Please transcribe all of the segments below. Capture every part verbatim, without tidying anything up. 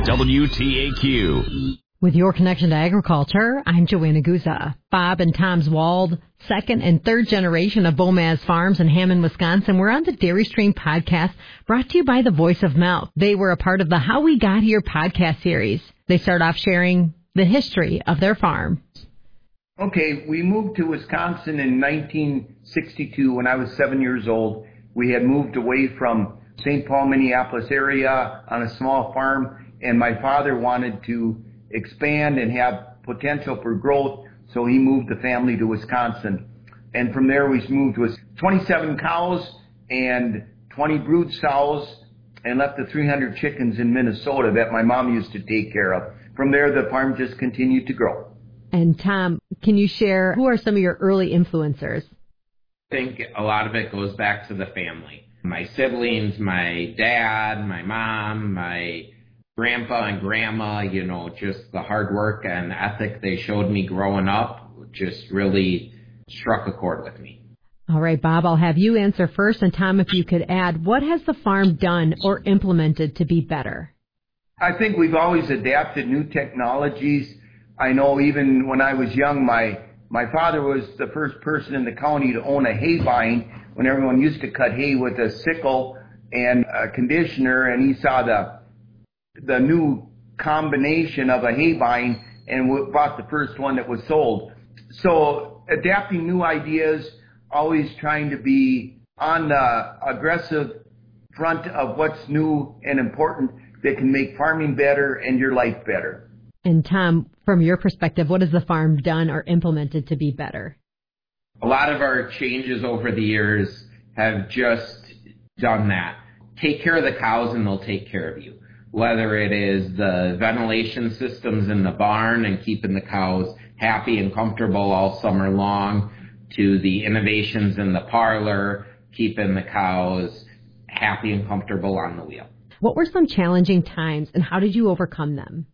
W T A Q. With your connection to agriculture, I'm Joanna Guza. Bob and Tom Zwald, second and third generation of Bomaz Farms in Hammond, Wisconsin, were on the Dairy Stream podcast brought to you by the Voice of Mouth. They were a part of the How We Got Here podcast series. They start off sharing the history of their farm. Okay, we moved to Wisconsin in nineteen sixty-two when I was seven years old. We had moved away from Saint Paul, Minneapolis area on a small farm, and my father wanted to expand and have potential for growth, so he moved the family to Wisconsin. And from there we moved with twenty-seven cows and twenty brood sows and left the three hundred chickens in Minnesota that my mom used to take care of. From there the farm just continued to grow. And Tom, can you share who are some of your early influencers? I think a lot of it goes back to the family. My siblings, my dad, my mom, my grandpa and grandma, you know, just the hard work and ethic they showed me growing up just really struck a chord with me. All right, Bob, I'll have you answer first. And Tom, if you could add, what has the farm done or implemented to be better? I think we've always adapted new technologies. I know even when I was young, my, my father was the first person in the county to own a hay vine when everyone used to cut hay with a sickle and a conditioner, and he saw the the new combination of a hay vine and bought the first one that was sold. So adapting new ideas, always trying to be on the aggressive front of what's new and important that can make farming better and your life better. And Tom, from your perspective, what has the farm done or implemented to be better? A lot of our changes over the years have just done that. Take care of the cows and they'll take care of you. Whether it is the ventilation systems in the barn and keeping the cows happy and comfortable all summer long, to the innovations in the parlor, keeping the cows happy and comfortable on the wheel. What were some challenging times and how did you overcome them?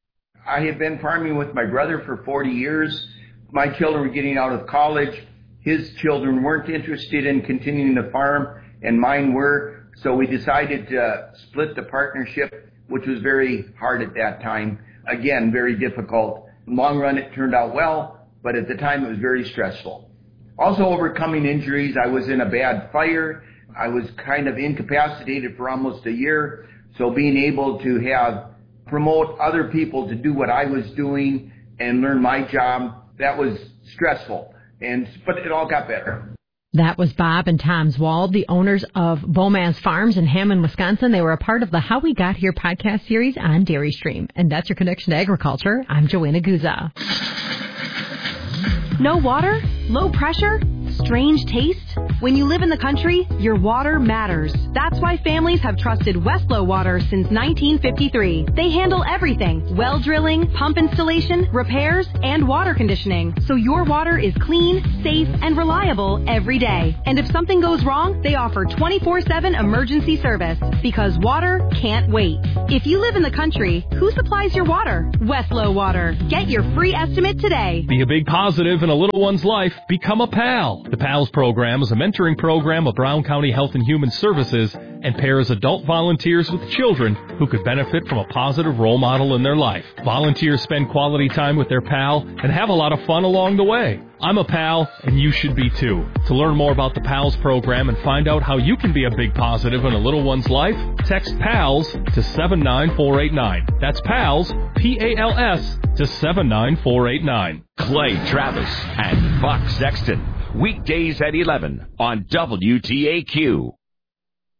I had been farming with my brother for forty years. My children were getting out of college. His children weren't interested in continuing to farm, and mine were. So we decided to split the partnership, which was very hard at that time. Again, very difficult. In the long run, it turned out well, but at the time it was very stressful. Also overcoming injuries. I was in a bad fire. I was kind of incapacitated for almost a year. So being able to have promote other people to do what I was doing and learn my job, that was stressful. And but it all got better. That was Bob and Tom Zwald, the owners of Bomaz Farms in Hammond, Wisconsin. They were a part of the How We Got Here podcast series on Dairy Stream. And that's your connection to agriculture. I'm Joanna Guza. No water? Low pressure? Strange taste? When you live in the country, your water matters. That's why families have trusted Westlow Water since nineteen fifty-three. They handle everything: well drilling, pump installation, repairs, and water conditioning. So your water is clean, safe, and reliable every day. And if something goes wrong, they offer twenty-four seven emergency service, because water can't wait. If you live in the country, who supplies your water? Westlow Water. Get your free estimate today. Be a big positive in a little one's life. Become a PAL. The PALS program is a mentoring program of Brown County Health and Human Services and pairs adult volunteers with children who could benefit from a positive role model in their life. Volunteers spend quality time with their pal and have a lot of fun along the way. I'm a pal, and you should be too. To learn more about the PALS program and find out how you can be a big positive in a little one's life, text PALS to seven nine four eight nine. That's PALS, P A L S, to seven nine four eight nine. Clay Travis and Buck Sexton. Weekdays at eleven on W T A Q.